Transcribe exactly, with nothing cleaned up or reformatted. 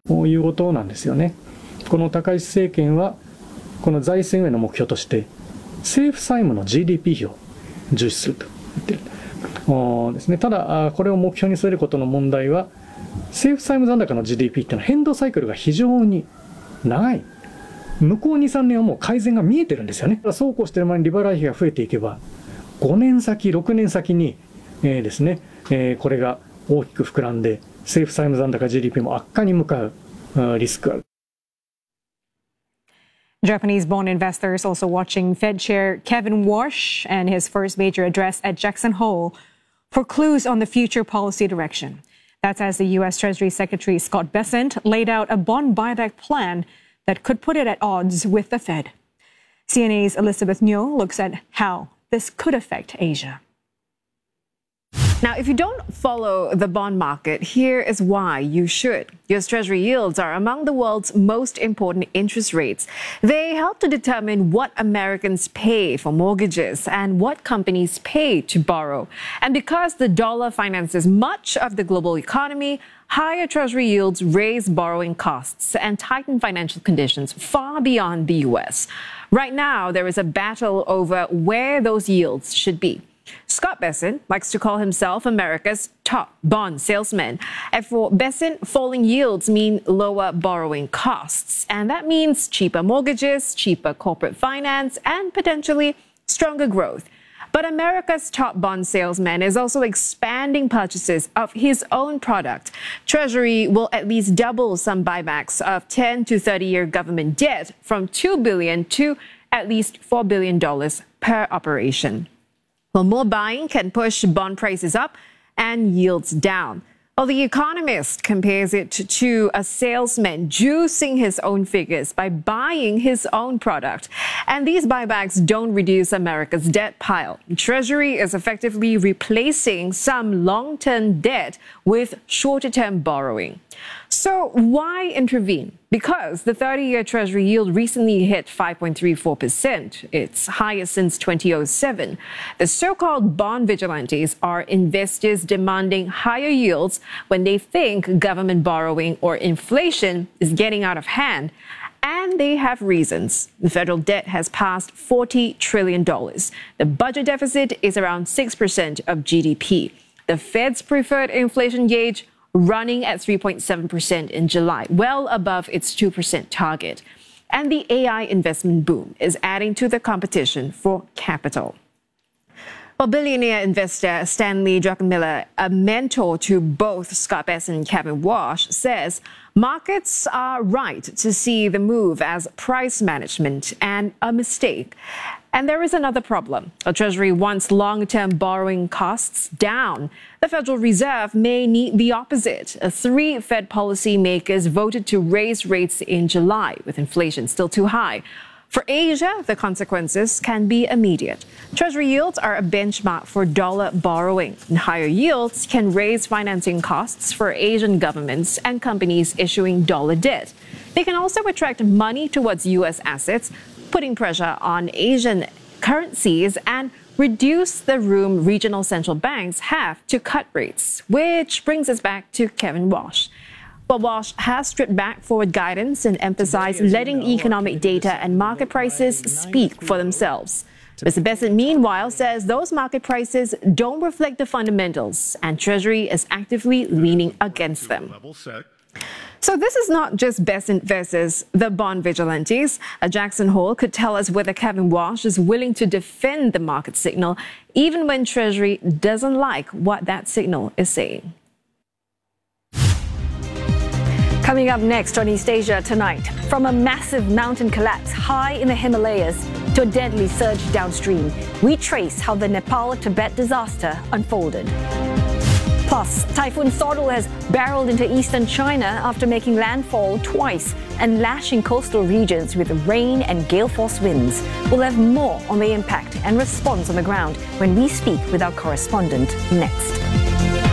ということなんですよね。この高市政権はこの財政運営の目標として政府債務の ジーディーピー 比を重視すると言っているですね。ただこれを目標に据えることの問題は、政府債務残高の ジーディーピー っていうのは変動サイクルが非常に長い。向こう にさんねんはもう改善が見えてるんですよね。そうこうしてる前に利払い費が増えていけばごねん先ろくねん先に、えーですねえー、これが大きく膨らんで政府債務残高 ジーディーピー も悪化に向かうリスクがある。 Japanese bond investors also watching Fed Chair Kevin Warsh and his first major address at Jackson Hole for clues on the future policy direction. That's as the U S Treasury Secretary Scott Bessent laid out a bond buyback plan that could put it at odds with the Fed. C N A's Elizabeth Nyo looks at how this could affect Asia. Now, if you don't follow the bond market, here is why you should. U S Treasury yields are among the world's most important interest rates. They help to determine what Americans pay for mortgages and what companies pay to borrow. And because the dollar finances much of the global economy, higher Treasury yields raise borrowing costs and tighten financial conditions far beyond the U S. Right now, there is a battle over where those yields should be. Scott Bessent likes to call himself America's top bond salesman. And for Bessent, falling yields mean lower borrowing costs. And that means cheaper mortgages, cheaper corporate finance, and potentially stronger growth. But America's top bond salesman is also expanding purchases of his own product. Treasury will at least double some buybacks of ten to thirty-year government debt from two billion dollars to at least four billion dollars per operation. Well, more buying can push bond prices up and yields down. Well, The Economist compares it to a salesman juicing his own figures by buying his own product. And these buybacks don't reduce America's debt pile. Treasury is effectively replacing some long-term debt with shorter-term borrowing. So why intervene? Because the thirty-year Treasury yield recently hit five point three four percent, its highest since two thousand seven. The so-called bond vigilantes are investors demanding higher yields when they think government borrowing or inflation is getting out of hand. And they have reasons. The federal debt has passed forty trillion dollars. The budget deficit is around six percent of G D P. The Fed's preferred inflation gauge running at three point seven percent in July, well above its two percent target. And the A I investment boom is adding to the competition for capital. Well, billionaire investor Stanley Druckenmiller, a mentor to both Scott Bessent and Kevin Warsh, says markets are right to see the move as price management and a mistake. And there is another problem. The Treasury wants long-term borrowing costs down. The Federal Reserve may need the opposite. Three Fed policymakers voted to raise rates in July, with inflation still too high. For Asia, the consequences can be immediate. Treasury yields are a benchmark for dollar borrowing, and higher yields can raise financing costs for Asian governments and companies issuing dollar debt. They can also attract money towards U S assets, putting pressure on Asian currencies and reduce the room regional central banks have to cut rates, which brings us back to Kevin Warsh. Well, Warsh has stripped back forward guidance and emphasized letting economic data and market prices speak for themselves. Mister Bessent, meanwhile, says those market prices don't reflect the fundamentals, and Treasury is actively leaning against them. So this is not just Bessent versus the bond vigilantes. A Jackson Hole could tell us whether Kevin Warsh is willing to defend the market signal, even when Treasury doesn't like what that signal is saying. Coming up next on East Asia tonight, from a massive mountain collapse high in the Himalayas to a deadly surge downstream, we trace how the Nepal-Tibet disaster unfolded. Plus, Typhoon Sodal has barreled into eastern China after making landfall twice and lashing coastal regions with rain and gale-force winds. We'll have more on the impact and response on the ground when we speak with our correspondent next.